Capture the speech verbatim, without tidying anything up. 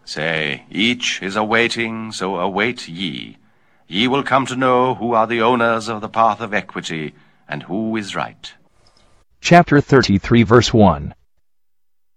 Say, each is awaiting, so await ye. Ye will come to know who are the owners of the path of equity, and who is right. Chapter thirty-three, verse one.